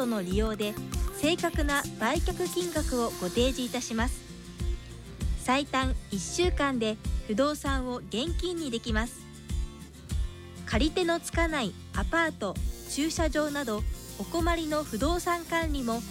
トの利用で正確な売却金額をご提示いたします。最短1週間で不動産を現金にできます。借り手のつかないアパート、駐車場などお困りの不動産管理も